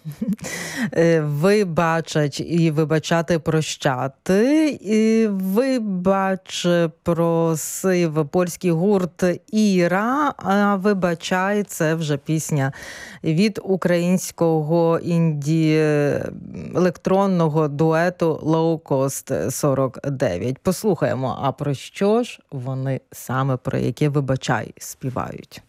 Вибачать і вибачати прощати. І вибач просив польський гурт Іра, а вибачай це вже пісня від українського інді-електронного дуету Low Cost 49. Послухаємо, а про що ж вони саме, про яке вибачай співають.